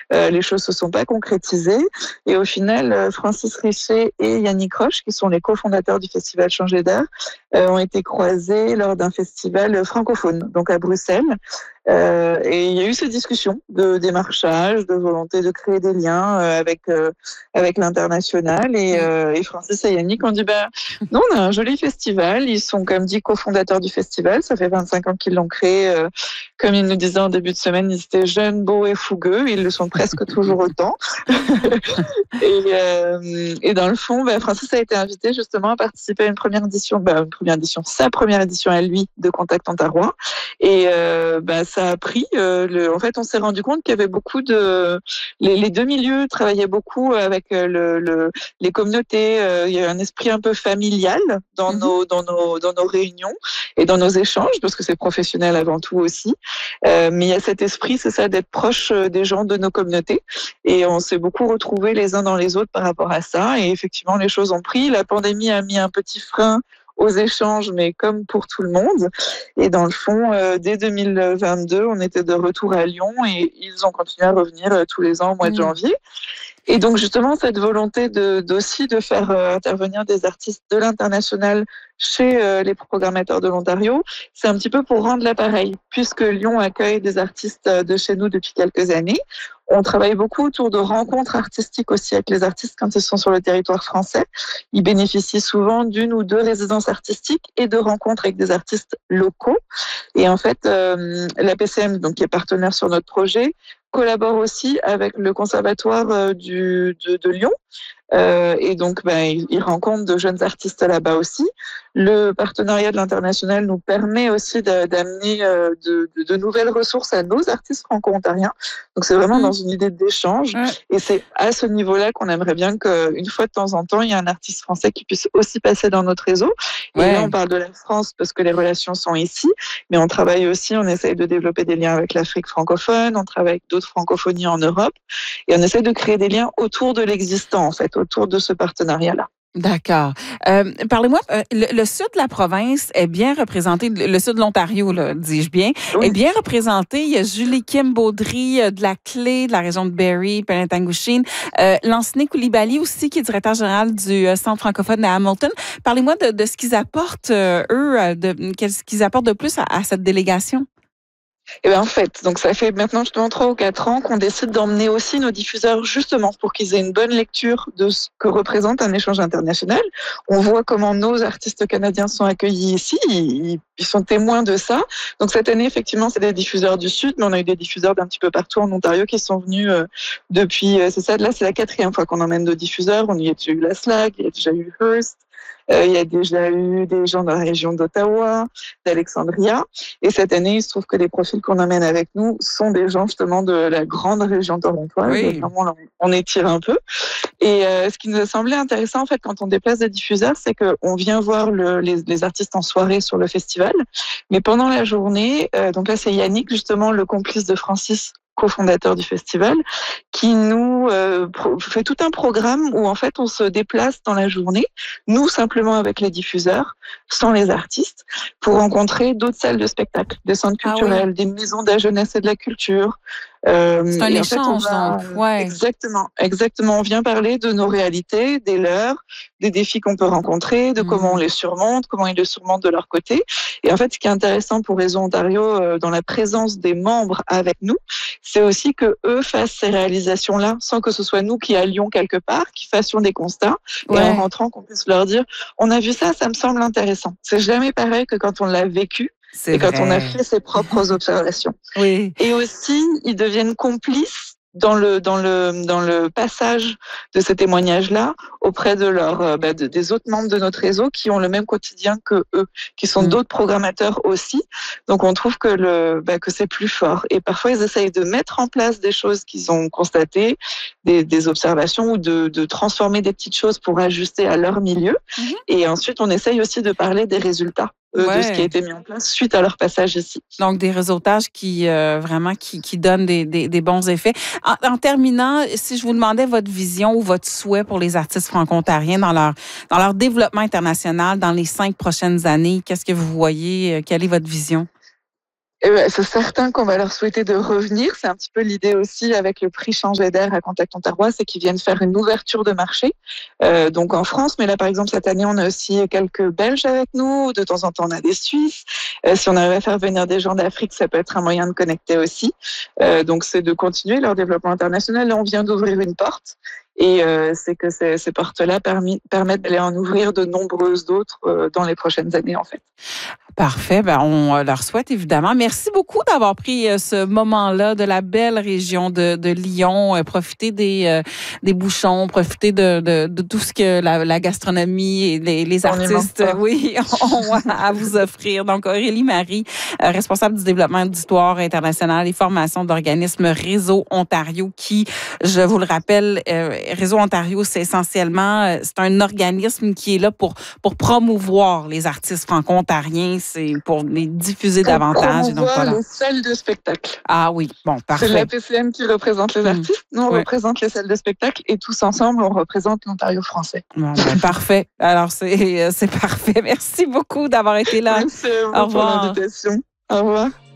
Les choses se sont pas concrétisées. Et au final, Francis Richer et Yannick Roche, qui sont les cofondateurs du festival Changer d'air, ont été croisés lors d'un festival francophone, donc à Bruxelles. Et il y a eu cette discussion de démarchage, de volonté de créer des liens avec l'international. Et Francis et Yannick ont dit, non, on a un joli festival. Ils sont, comme dit, cofondateurs du festival. Ça fait 25 ans qu'ils l'ont créé. Comme ils nous disaient en début de semaine, ils étaient jeunes, beaux et fougueux. Ils le sont presque toujours autant. Et dans le fond, Francis a été invité justement à participer à sa première édition à lui de Contact Ontario. Et ça a pris. En fait, on s'est rendu compte qu'il y avait beaucoup les deux milieux travaillaient beaucoup avec les communautés. Il y a un esprit un peu familial dans nos réunions et dans nos échanges, parce que c'est professionnel avant tout aussi. Mais il y a cet esprit, c'est ça, d'être proche des gens de nos communautés. Et on s'est beaucoup retrouvés les uns dans les autres par rapport à ça. Et effectivement, les choses ont pris. La pandémie a mis un petit frein aux échanges, mais comme pour tout le monde. Et dans le fond, dès 2022, on était de retour à Lyon et ils ont continué à revenir tous les ans au mois de janvier. Et donc justement, cette volonté aussi de faire intervenir des artistes de l'international chez les programmateurs de l'Ontario, c'est un petit peu pour rendre l'appareil, puisque Lyon accueille des artistes de chez nous depuis quelques années. On travaille beaucoup autour de rencontres artistiques aussi avec les artistes quand ils sont sur le territoire français. Ils bénéficient souvent d'une ou deux résidences artistiques et de rencontres avec des artistes locaux. Et en fait, la PCM, donc, qui est partenaire sur notre projet, collabore aussi avec le conservatoire de Lyon. Et donc, ils rencontrent de jeunes artistes là-bas aussi. Le partenariat de l'international nous permet aussi d'amener de nouvelles ressources à nos artistes franco-ontariens. Donc, c'est vraiment dans une idée d'échange. Et c'est à ce niveau-là qu'on aimerait bien qu'une fois de temps en temps, il y ait un artiste français qui puisse aussi passer dans notre réseau. Et là, on parle de la France parce que les relations sont ici. Mais on travaille aussi, on essaye de développer des liens avec l'Afrique francophone. On travaille avec d'autres francophonies en Europe. Et on essaie de créer des liens autour de l'existant, en fait, autour de ce partenariat-là. D'accord. Parlez-moi, le sud de la province est bien représenté, le sud de l'Ontario, dis-je bien, est bien représenté. Il y a Julie Kim Baudry de la Clé, de la région de Barrie, Penetanguishene, Lansné Koulibaly aussi, qui est directeur général du Centre francophone à Hamilton. Parlez-moi de ce qu'ils apportent, qu'est-ce qu'ils apportent de plus à cette délégation. Et en fait, donc ça fait maintenant justement 3 ou 4 ans qu'on décide d'emmener aussi nos diffuseurs justement pour qu'ils aient une bonne lecture de ce que représente un échange international. On voit comment nos artistes canadiens sont accueillis ici, ils sont témoins de ça. Donc cette année, effectivement, c'est des diffuseurs du Sud, mais on a eu des diffuseurs d'un petit peu partout en Ontario qui sont venus depuis, c'est ça, là c'est la 4e fois qu'on emmène nos diffuseurs. On y a déjà eu la SLAG, il y a déjà eu Hearst. Il y a déjà eu des gens dans la région d'Ottawa, d'Alexandria. Et cette année, il se trouve que les profils qu'on emmène avec nous sont des gens justement de la grande région torontoise. Oui. Vraiment, on étire un peu. Et ce qui nous a semblé intéressant, en fait, quand on déplace des diffuseurs, c'est qu'on vient voir les artistes en soirée sur le festival. Mais pendant la journée, donc là, c'est Yannick, justement, le complice de Francis, cofondateur du festival, qui nous fait tout un programme où en fait on se déplace dans la journée, nous simplement avec les diffuseurs, sans les artistes, pour rencontrer d'autres salles de spectacle, des centres culturels, des maisons de la jeunesse et de la culture. C'est un échange, donc. Ouais. Exactement. On vient parler de nos réalités, des leurs, des défis qu'on peut rencontrer, de comment on les surmonte, comment ils les surmontent de leur côté. Et en fait, ce qui est intéressant pour Réseau Ontario, dans la présence des membres avec nous, c'est aussi que eux fassent ces réalisations-là, sans que ce soit nous qui allions quelque part, qui fassions des constats, et en rentrant, qu'on puisse leur dire, on a vu ça, ça me semble intéressant. C'est jamais pareil que quand on l'a vécu. Et quand on a fait ses propres observations. Oui. Et aussi, ils deviennent complices dans le passage de ces témoignages-là auprès de des autres membres de notre réseau qui ont le même quotidien que eux, qui sont d'autres programmateurs aussi. Donc, on trouve que que c'est plus fort. Et parfois, ils essayent de mettre en place des choses qu'ils ont constatées, des observations ou de transformer des petites choses pour ajuster à leur milieu. Et ensuite, on essaye aussi de parler des résultats. De ce qui a été mis en place suite à leur passage ici. Donc, des réseautages qui donnent des bons effets. En terminant, si je vous demandais votre vision ou votre souhait pour les artistes franco-ontariens dans leur développement international dans les 5 prochaines années, qu'est-ce que vous voyez? Quelle est votre vision? Et ouais, c'est certain qu'on va leur souhaiter de revenir. C'est un petit peu l'idée aussi avec le prix Changer d'air à Contact Ontario, c'est qu'ils viennent faire une ouverture de marché. Donc en France, mais là par exemple cette année, on a aussi quelques Belges avec nous. De temps en temps, on a des Suisses. Si on arrive à faire venir des gens d'Afrique, ça peut être un moyen de connecter aussi. Donc c'est de continuer leur développement international. Là, on vient d'ouvrir une porte. Et c'est que ces portes-là permettent d'aller en ouvrir de nombreuses d'autres dans les prochaines années, en fait. Parfait. Ben, on leur souhaite évidemment. Merci beaucoup d'avoir pris ce moment-là de la belle région de Lyon, profiter des bouchons, profiter de tout ce que la gastronomie et les artistes, oui, ont à vous offrir. Donc, Aurélie Marie, responsable du développement d'histoire internationale et formation d'organismes Réseau Ontario, qui, je vous le rappelle, Réseau Ontario, c'est essentiellement, c'est un organisme qui est là pour promouvoir les artistes franco-ontariens. C'est pour les diffuser davantage. Donc, voilà. Les salles de spectacle. Ah oui, bon, parfait. C'est la PCM qui représente les artistes. Nous, on représente les salles de spectacle et tous ensemble, on représente l'Ontario français. Bon, ben, parfait. Alors, c'est parfait. Merci beaucoup d'avoir été là. Merci à vous pour l'invitation. Au revoir.